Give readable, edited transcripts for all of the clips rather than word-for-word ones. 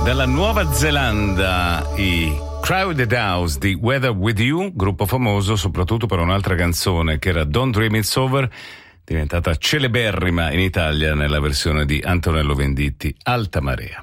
Dalla Nuova Zelanda, i Crowded House di Weather With You, gruppo famoso soprattutto per un'altra canzone che era Don't Dream It's Over, diventata celeberrima in Italia nella versione di Antonello Venditti, Alta Marea.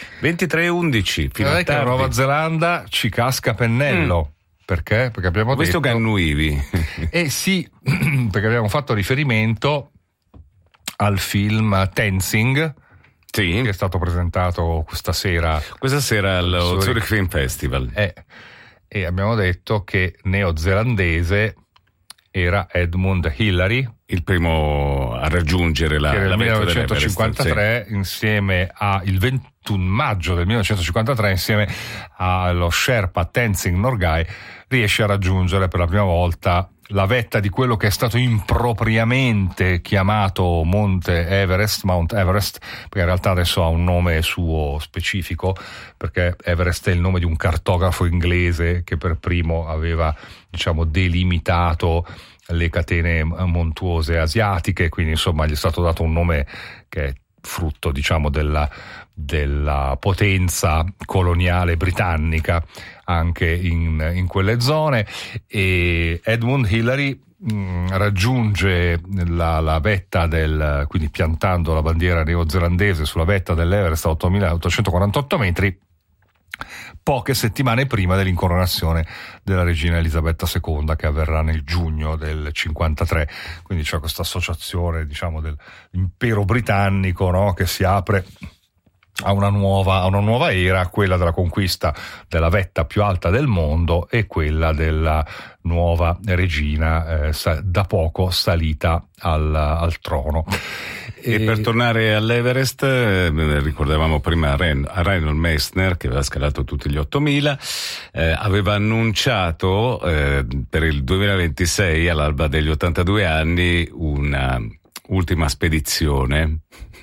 23:11, fino a tardi. La Nuova Zelanda ci casca pennello. Perché? Perché abbiamo Questo detto... che annuivi. Sì, perché abbiamo fatto riferimento al film Tenzing, sì, che è stato presentato questa sera allo Zurich Film Festival. E abbiamo detto che neozelandese era Edmund Hillary, il primo a raggiungere la nel vetta 1953 sì. insieme a il 21 maggio del 1953 insieme allo Sherpa Tenzing Norgay riesce a raggiungere per la prima volta la vetta di quello che è stato impropriamente chiamato Monte Everest, Mount Everest, perché in realtà adesso ha un nome suo specifico, perché Everest è il nome di un cartografo inglese che per primo aveva, diciamo, delimitato le catene montuose asiatiche, quindi insomma gli è stato dato un nome che è frutto, diciamo, della potenza coloniale britannica anche in quelle zone. E Edmund Hillary raggiunge la vetta quindi piantando la bandiera neozelandese sulla vetta dell'Everest a 8.848 metri, poche settimane prima dell'incoronazione della regina Elisabetta II, che avverrà nel giugno del 53. Quindi c'è questa associazione, diciamo, dell'impero britannico, no, che si apre a una nuova era, quella della conquista della vetta più alta del mondo e quella della nuova regina da poco salita al trono. E per tornare all'Everest, ricordavamo prima Reinhold Messner, che aveva scalato tutti gli 8000, aveva annunciato per il 2026, all'alba degli 82 anni, una ultima spedizione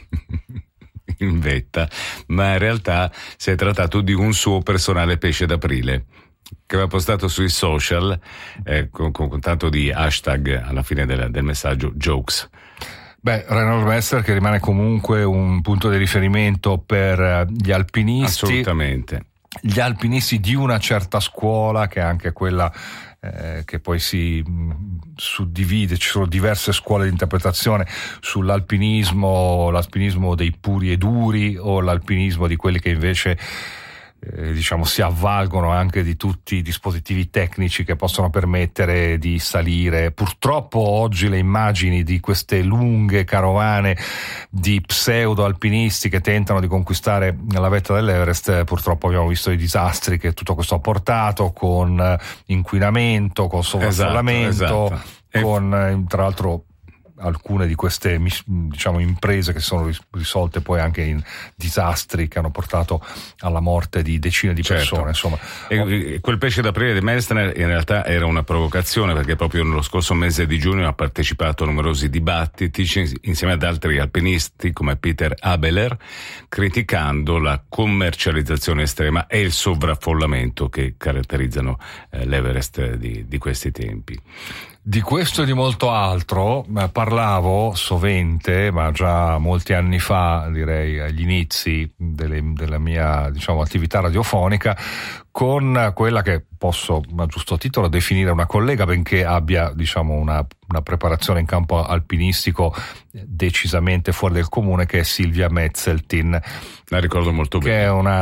in vetta, ma in realtà si è trattato di un suo personale pesce d'aprile che aveva postato sui social con tanto di hashtag alla fine del messaggio, jokes. Reinhold Messner, che rimane comunque un punto di riferimento per gli alpinisti. Assolutamente. Gli alpinisti di una certa scuola, che è anche quella che poi si suddivide, ci sono diverse scuole di interpretazione sull'alpinismo, l'alpinismo dei puri e duri o l'alpinismo di quelli che invece diciamo si avvalgono anche di tutti i dispositivi tecnici che possono permettere di salire. Purtroppo oggi le immagini di queste lunghe carovane di pseudo alpinisti che tentano di conquistare la vetta dell'Everest, purtroppo abbiamo visto i disastri che tutto questo ha portato, con inquinamento, con sovraffollamento, esatto. Con tra l'altro alcune di queste, diciamo, imprese che sono risolte poi anche in disastri che hanno portato alla morte di decine di persone. Insomma, e quel pesce d'aprile di Messner in realtà era una provocazione, perché proprio nello scorso mese di giugno ha partecipato a numerosi dibattiti insieme ad altri alpinisti come Peter Abeler, criticando la commercializzazione estrema e il sovraffollamento che caratterizzano l'Everest di questi tempi. Di questo e di molto altro parlavo sovente, ma già molti anni fa, direi agli inizi della mia, diciamo, attività radiofonica, con quella che posso a giusto titolo definire una collega, benché abbia, diciamo, una preparazione in campo alpinistico decisamente fuori del comune, che è Silvia Metzeltin. La ricordo molto bene.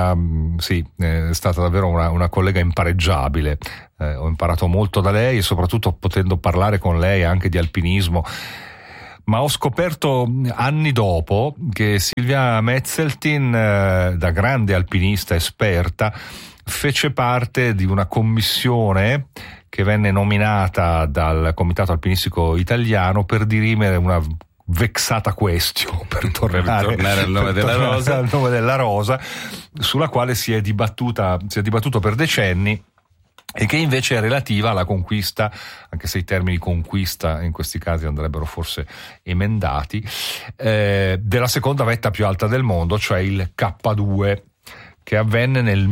Che è stata davvero una collega impareggiabile. Ho imparato molto da lei, e soprattutto potendo parlare con lei anche di alpinismo. Ma ho scoperto anni dopo che Silvia Metzeltin, da grande alpinista esperta, fece parte di una commissione che venne nominata dal Comitato Alpinistico Italiano per dirimere una vexata question, per tornare al nome della rosa, sulla quale si è dibattuto per decenni, e che invece è relativa alla conquista, anche se i termini conquista in questi casi andrebbero forse emendati, della seconda vetta più alta del mondo, cioè il K2, che avvenne nel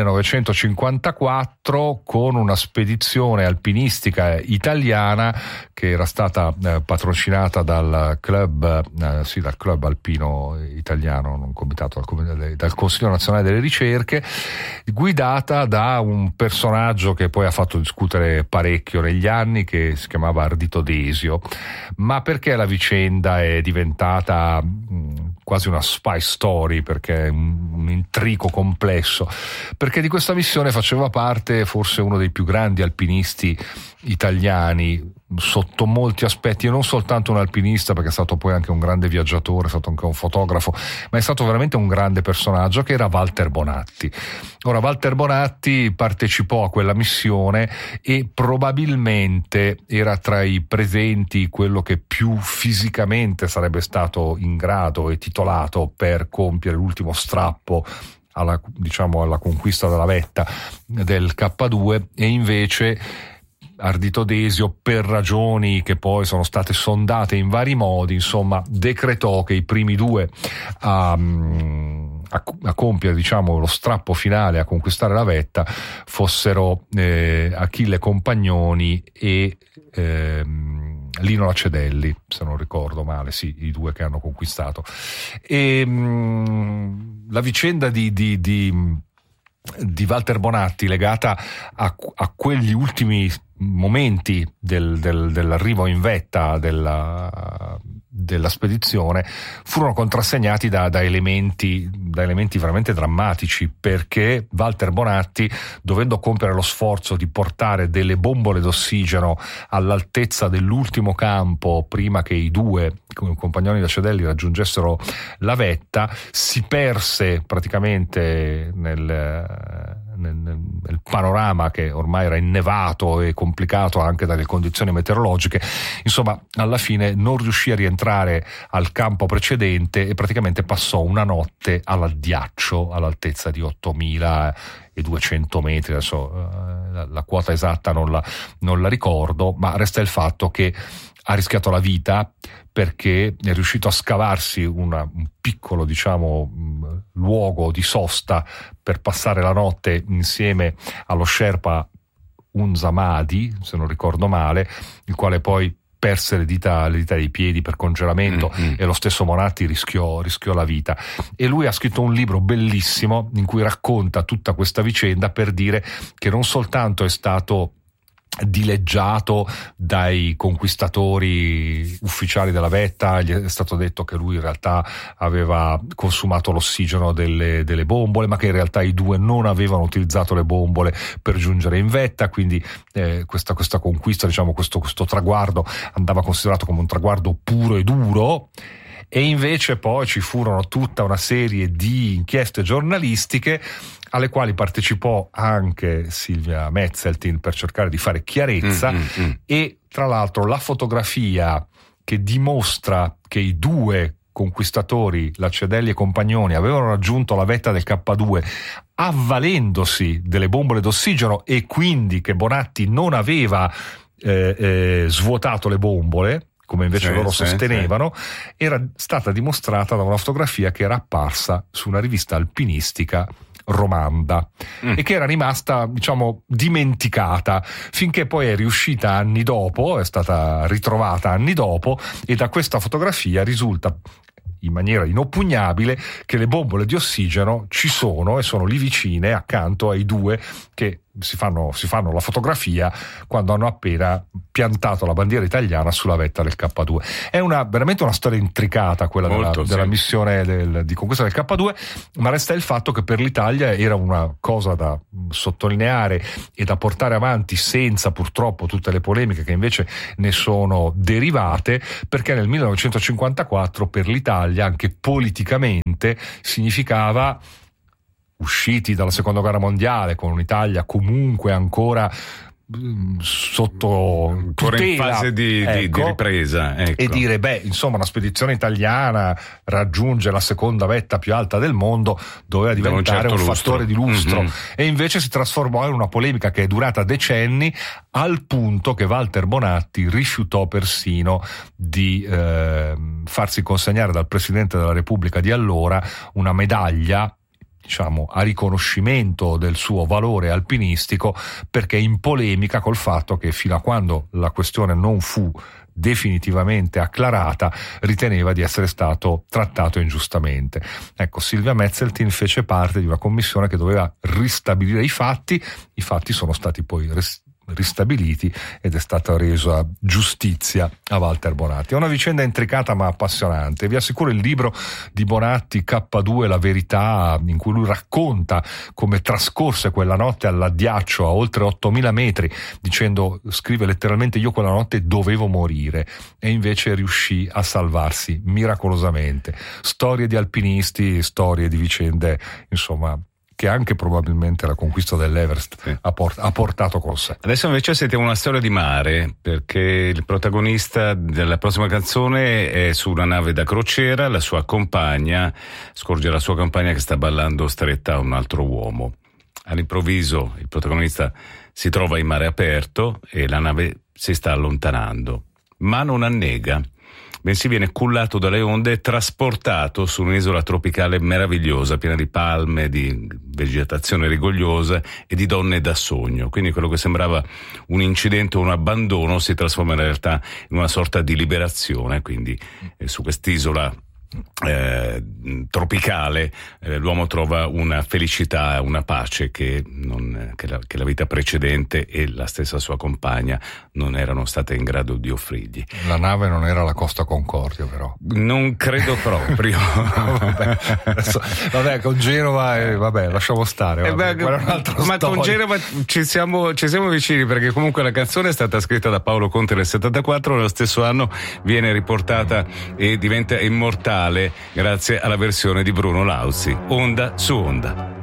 1954 con una spedizione alpinistica italiana che era stata patrocinata dal club alpino italiano, un comitato dal Consiglio Nazionale delle Ricerche, guidata da un personaggio che poi ha fatto discutere parecchio negli anni, che si chiamava Ardito Desio. Ma perché la vicenda è diventata quasi una spy story, perché è un intrico complesso? Perché di questa missione faceva parte forse uno dei più grandi alpinisti italiani sotto molti aspetti, e non soltanto un alpinista, perché è stato poi anche un grande viaggiatore, è stato anche un fotografo, ma è stato veramente un grande personaggio, che era Walter Bonatti. Ora, Walter Bonatti partecipò a quella missione e probabilmente era tra i presenti quello che più fisicamente sarebbe stato in grado e titolato per compiere l'ultimo strappo alla conquista della vetta del K2, e invece Ardito Desio, per ragioni che poi sono state sondate in vari modi, insomma, decretò che i primi due a compiere, lo strappo finale, a conquistare la vetta, fossero Achille Compagnoni e Lino Lacedelli, se non ricordo male, sì, i due che hanno conquistato. E la vicenda di Walter Bonatti, legata a quegli ultimi momenti dell'arrivo in vetta della spedizione, furono contrassegnati da elementi veramente drammatici, perché Walter Bonatti, dovendo compiere lo sforzo di portare delle bombole d'ossigeno all'altezza dell'ultimo campo prima che i due Compagnoni da Cedelli raggiungessero la vetta, si perse praticamente nel panorama, che ormai era innevato e complicato anche dalle condizioni meteorologiche. Insomma, alla fine non riuscì a rientrare al campo precedente e praticamente passò una notte all'addiaccio all'altezza di 8.200 metri. Adesso la quota esatta non la ricordo, ma resta il fatto che ha rischiato la vita perché è riuscito a scavarsi un piccolo, luogo di sosta per passare la notte insieme allo Sherpa Unzamadi, se non ricordo male, il quale poi perse le dita dei piedi per congelamento, e lo stesso Bonatti rischiò la vita. E lui ha scritto un libro bellissimo in cui racconta tutta questa vicenda, per dire che non soltanto è stato dileggiato dai conquistatori ufficiali della vetta, gli è stato detto che lui in realtà aveva consumato l'ossigeno delle bombole, ma che in realtà i due non avevano utilizzato le bombole per giungere in vetta, quindi questa conquista, questo traguardo andava considerato come un traguardo puro e duro. E invece poi ci furono tutta una serie di inchieste giornalistiche alle quali partecipò anche Silvia Metzeltin per cercare di fare chiarezza, e tra l'altro la fotografia che dimostra che i due conquistatori, Lacedelli e Compagnoni, avevano raggiunto la vetta del K2 avvalendosi delle bombole d'ossigeno, e quindi che Bonatti non aveva svuotato le bombole, come invece loro sostenevano, era stata dimostrata da una fotografia che era apparsa su una rivista alpinistica romanda e che era rimasta, dimenticata, finché poi è riuscita anni dopo, è stata ritrovata anni dopo, e da questa fotografia risulta in maniera inoppugnabile che le bombole di ossigeno ci sono e sono lì vicine accanto ai due che si fanno la fotografia quando hanno appena piantato la bandiera italiana sulla vetta del K2. È veramente una storia intricata quella della missione di conquista del K2, ma resta il fatto che per l'Italia era una cosa da sottolineare e da portare avanti senza purtroppo tutte le polemiche che invece ne sono derivate, perché nel 1954 per l'Italia anche politicamente significava, usciti dalla seconda guerra mondiale con un'Italia comunque ancora sotto tutela, in fase di ripresa, e dire una spedizione italiana raggiunge la seconda vetta più alta del mondo, doveva diventare un fattore di lustro, e invece si trasformò in una polemica che è durata decenni, al punto che Walter Bonatti rifiutò persino di farsi consegnare dal Presidente della Repubblica di allora una medaglia diciamo, a riconoscimento del suo valore alpinistico, perché in polemica col fatto che fino a quando la questione non fu definitivamente acclarata riteneva di essere stato trattato ingiustamente. Ecco, Silvia Metzeltin fece parte di una commissione che doveva ristabilire i fatti sono stati poi ristabiliti ed è stata resa giustizia a Walter Bonatti. È una vicenda intricata ma appassionante. Vi assicuro il libro di Bonatti, K2, La verità, in cui lui racconta come trascorse quella notte all'addiaccio a oltre 8.000 metri, dicendo, scrive letteralmente, io quella notte dovevo morire e invece riuscì a salvarsi miracolosamente. Storie di alpinisti, storie di vicende, insomma, che anche probabilmente la conquista dell'Everest ha portato con sé. Adesso invece sentiamo una storia di mare, perché il protagonista della prossima canzone è su una nave da crociera, la sua compagna scorge la sua compagna che sta ballando stretta a un altro uomo. All'improvviso il protagonista si trova in mare aperto e la nave si sta allontanando, ma non annega, bensì viene cullato dalle onde e trasportato su un'isola tropicale meravigliosa, piena di palme, di vegetazione rigogliosa e di donne da sogno. Quindi quello che sembrava un incidente o un abbandono si trasforma in realtà in una sorta di liberazione. Quindi su quest'isola tropicale l'uomo trova una felicità, una pace che la vita precedente e la stessa sua compagna non erano state in grado di offrirgli. La nave non era la Costa Concordia, però non credo proprio. vabbè, con Genova lasciamo stare, ma storia. Con Genova ci siamo vicini, perché comunque la canzone è stata scritta da Paolo Conte nel 74, nello stesso anno viene riportata e diventa immortale grazie alla versione di Bruno Lauzi, Onda su Onda.